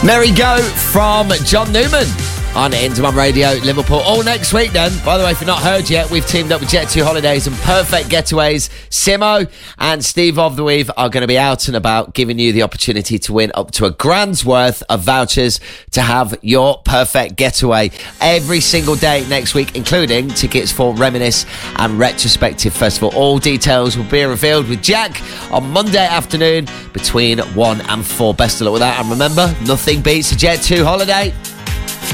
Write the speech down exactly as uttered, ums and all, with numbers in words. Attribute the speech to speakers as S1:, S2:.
S1: Merry Go from John Newman on Into One Radio Liverpool. All next week then. By the way, if you've not heard yet, we've teamed up with Jet two Holidays and Perfect Getaways. Simo and Steve of the Weave are going to be out and about, giving you the opportunity to win up to a grand's worth of vouchers to have your perfect getaway every single day next week, including tickets for Reminisce and Retrospective Festival. All details will be revealed with Jack on Monday afternoon between one and four. Best of luck with that, and remember, nothing beats a Jet two holiday.